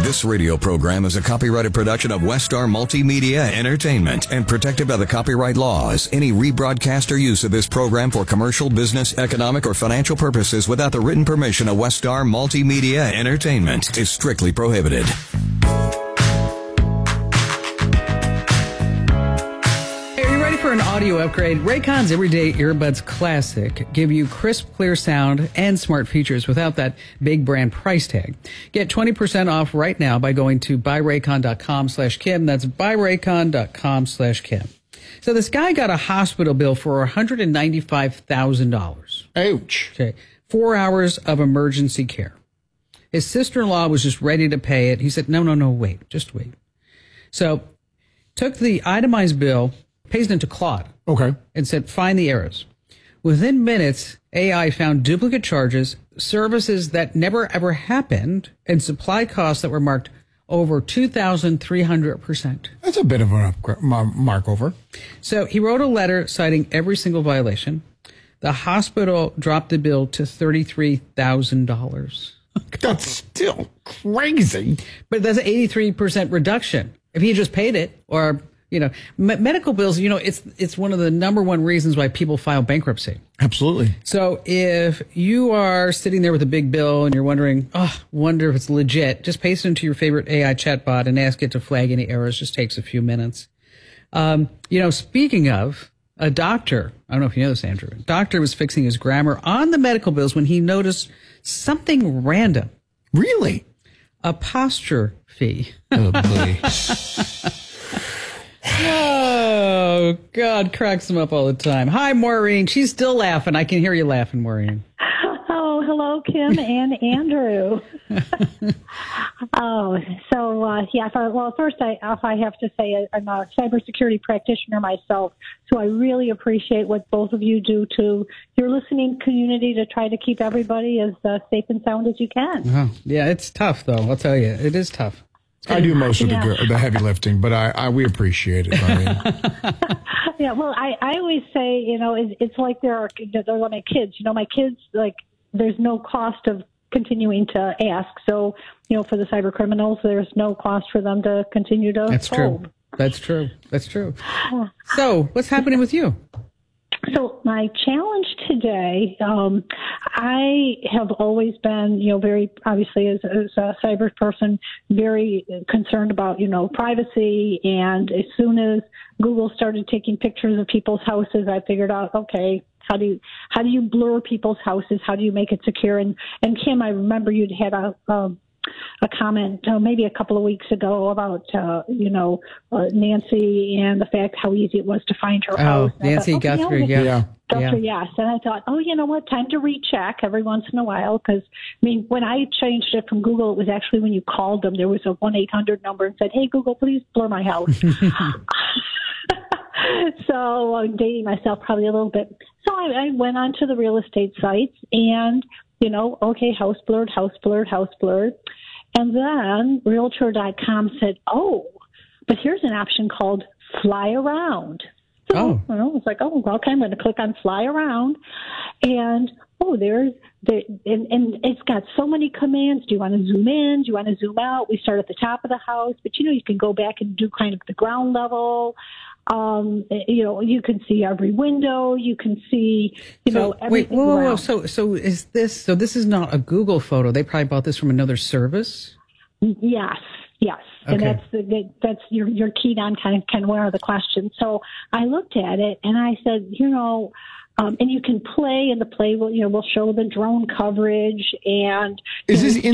This radio program is a copyrighted production of Westar Multimedia Entertainment and protected by the copyright laws. Any rebroadcast or use of this program for commercial, business, economic, or financial purposes without the written permission of Westar Multimedia Entertainment is strictly prohibited. For an audio upgrade, Raycon's Everyday Earbuds Classic give you crisp, clear sound and smart features without that big brand price tag. Get 20% off right now by going to buyraycon.com/Kim. That's buyraycon.com/Kim. So this guy got a hospital bill for $195,000. Ouch. Okay. 4 hours of emergency care. His sister-in-law was just ready to pay it. He said, no, wait, just wait. So took the itemized bill, pasted into Claude. Okay. And said, find the errors. Within minutes, AI found duplicate charges, services that never ever happened, and supply costs that were marked over 2,300%. That's a bit of a mark over. So he wrote a letter citing every single violation. The hospital dropped the bill to $33,000. That's still crazy. But that's an 83% reduction. If he had just paid it, or medical bills, it's one of the number one reasons why people file bankruptcy. Absolutely. So if you are sitting there with a big bill and you're wondering, wonder if it's legit, just paste it into your favorite AI chatbot and ask it to flag any errors. Just takes a few minutes. Speaking of a doctor, I don't know if you know this, Andrew, a doctor was fixing his grammar on the medical bills when he noticed something random. Really? Apostrophe. Oh, boy. Oh, God, cracks him up all the time. Hi, Maureen. She's still laughing. I can hear you laughing, Maureen. Oh, hello, Kim and Andrew. First I have to say I'm a cybersecurity practitioner myself, so I really appreciate what both of you do to your listening community to try to keep everybody as safe and sound as you can. Oh, yeah, it's tough, though. I'll tell you. It is tough. I do most of the heavy lifting, but we appreciate it. I mean. Yeah, well, I always say, it's like they're my kids. My kids, like, there's no cost of continuing to ask. So, for the cyber criminals, there's no cost for them to continue to probe. That's true. So, what's happening with you? So my challenge today, I have always been, very obviously as a cyber person, very concerned about, privacy. And as soon as Google started taking pictures of people's houses, I figured out, okay, how do you blur people's houses? How do you make it secure? And Kim, I remember you'd had a comment maybe a couple of weeks ago about Nancy and the fact how easy it was to find her house. Nancy Guthrie, yeah. Yes. And I thought, you know what, time to recheck every once in a while, because when I changed it from Google, it was actually when you called them, there was a 1-800 number and said, hey, Google, please blur my house. So I'm dating myself probably a little bit. So I went onto the real estate sites and okay, house blurred. And then Realtor.com said, but here's an option called fly around. So I was like, okay, I'm going to click on fly around. And, and it's got so many commands. Do you want to zoom in? Do you want to zoom out? We start at the top of the house, but, you can go back and do kind of the ground level. You can see every window. You can see, everything. Wait, whoa. So this is not a Google photo. They probably bought this from another service? Yes. Okay. And that's you're keyed on kind of one of the questions. So I looked at it and I said, and you can play, and the play will show the drone coverage and. Is this